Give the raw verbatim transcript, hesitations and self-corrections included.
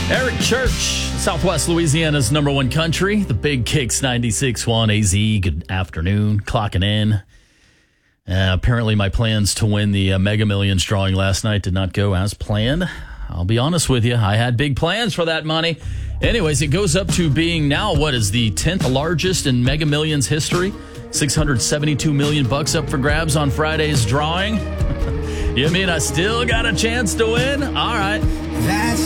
Eric Church, Southwest Louisiana's number one country, the Big Kicks ninety-six point one A Z. Good afternoon, clocking in. Uh, apparently my plans to win the uh, Mega Millions drawing last night did not go as planned. I'll be honest with you, I had big plans for that money. Anyways, it goes up to being now what is the tenth largest in Mega Millions history. six hundred seventy-two million bucks up for grabs on Friday's drawing. You mean I still got a chance to win? All right. That's